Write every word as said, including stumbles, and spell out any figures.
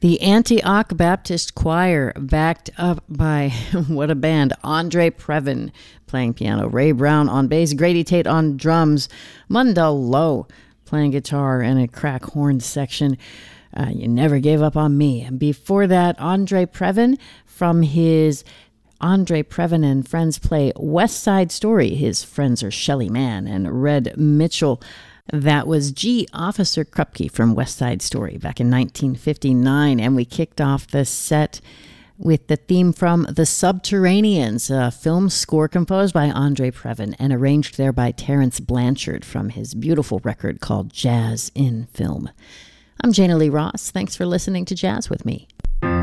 The Antioch Baptist Choir, backed up by, what a band, Andre Previn playing piano, Ray Brown on bass, Grady Tate on drums, Mundell Lowe playing guitar and a crack horn section. Uh, you Never Gave Up on Me. And before that, Andre Previn from his Andre Previn and Friends play West Side Story. His friends are Shelly Mann and Red Mitchell. That was G. Officer Krupke from West Side Story back in nineteen fifty-nine. And we kicked off the set with the theme from The Subterraneans, a film score composed by Andre Previn and arranged there by Terrence Blanchard from his beautiful record called Jazz in Film. I'm Jana Lee Ross. Thanks for listening to Jazz with Me.